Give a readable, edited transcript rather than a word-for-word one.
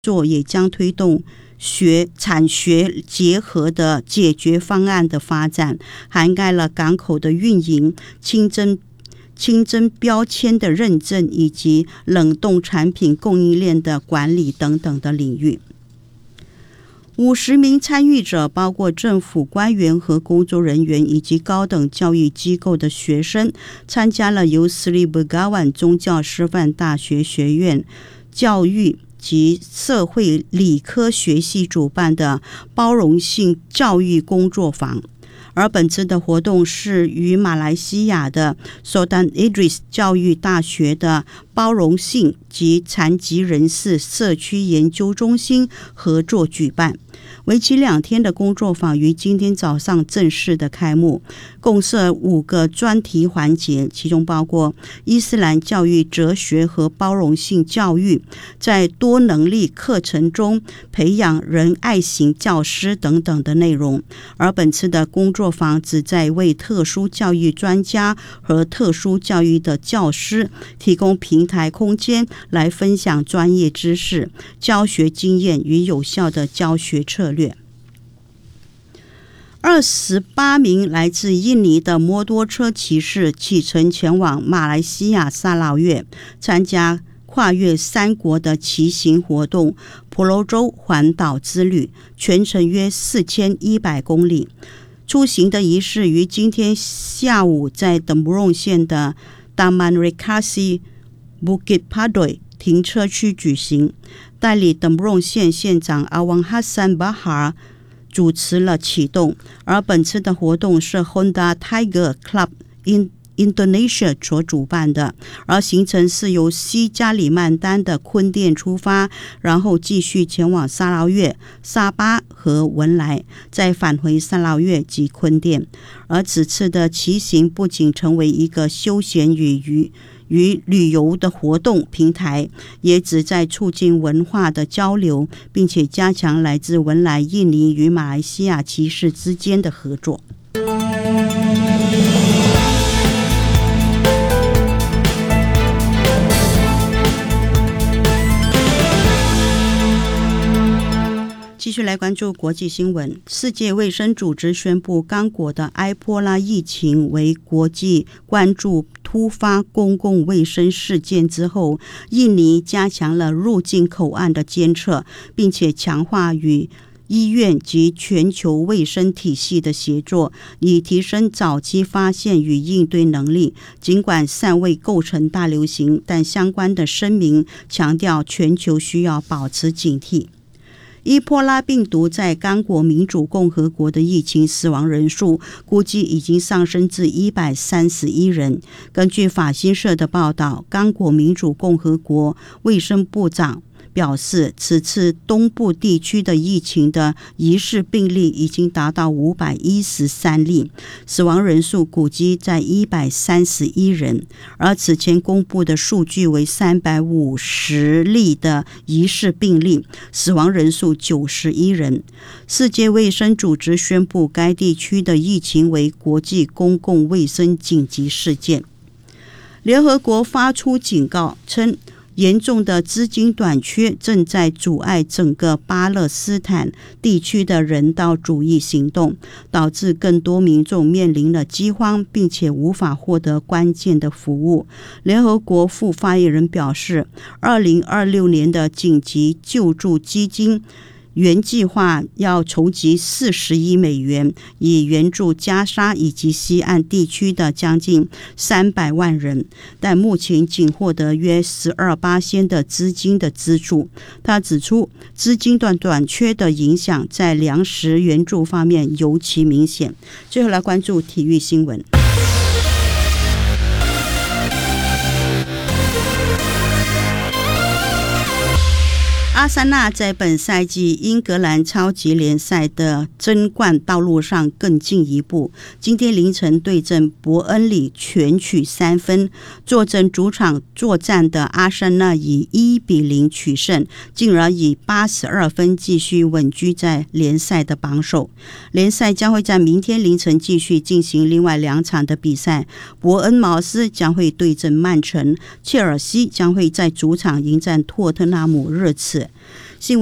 作也将推动产学结合的解决方案的发展，涵盖了港口的运营、清真标签的认证以及冷冻产品供应链的管理等等的领域。50名参与者包括政府官员和工作人员以及高等教育机构的学生，参加了由Sri Begawan宗教师范大学学院教育及社会理科学系主办的包容性教育工作坊。而本次的活动是与马来西亚的 Sultan Idris 教育大学的包容性及残疾人士社区研究中心合作举办。为期2天的工作坊于今天早上正式的开幕，共设5个专题环节，其中包括伊斯兰教育、哲学和包容性教育，在多能力课程中培养仁爱型教师等等的内容。而本次的工作坊旨在为特殊教育专家和特殊教育的教师提供平台空间，来分享专业知识、教学经验与有效的教学策略。28名来自印尼的摩托车骑士启程前往马来西亚沙劳越，参加跨越3国的骑行活动婆罗洲环岛之旅，全程约4100公里。出行的仪式于今天下午在登布隆县的 Taman Rekreasi Bukit Padoy 停车区举行。代理登布隆县县长阿旺哈桑巴哈主持了启动，而本次的活动是 Honda Tiger Club Indonesia 所主办的，而行程是由西加里曼丹的坤甸出发，然后继续前往沙劳越、沙巴和文莱，再返回沙劳越及坤甸。而此次的骑行不仅成为一个休闲与旅游的活动平台，也旨在促进文化的交流，并且加强来自文莱、印尼与马来西亚骑士之间的合作。继续来关注国际新闻。世界卫生组织宣布，刚果的埃波拉疫情为国际关注突发公共卫生事件之后，印尼加强了入境口岸的监测，并且强化与医院及全球卫生体系的协作，以提升早期发现与应对能力。尽管尚未构成大流行，但相关的声明强调全球需要保持警惕。伊波拉病毒在刚果民主共和国的疫情死亡人数估计已经上升至131人。根据法新社的报道，刚果民主共和国卫生部长表示，此次东部地区的疫情的疑似病例已经达到513例，死亡人数估计在131人，而此前公布的数据为350例的疑似病例，死亡人数91人。世界卫生组织宣布该地区的疫情为国际公共卫生紧急事件。联合国发出警告称，严重的资金短缺正在阻碍整个巴勒斯坦地区的人道主义行动，导致更多民众面临了饥荒，并且无法获得关键的服务。联合国副发言人表示，2026年的紧急救助基金原计划要筹集40亿美元，以援助加沙以及西岸地区的将近300万人，但目前仅获得约12%的资金的资助。他指出，资金短缺的影响在粮食援助方面尤其明显。最后来关注体育新闻。阿森纳在本赛季英格兰超级联赛的争冠道路上更进一步。今天凌晨对阵伯恩利全取3分，坐镇主场作战的阿森纳以1-0取胜，进而以82分继续稳居在联赛的榜首。联赛将会在明天凌晨继续进行另外2场的比赛，伯恩茅斯将会对阵曼城，切尔西将会在主场迎战托特纳姆热刺。 新闻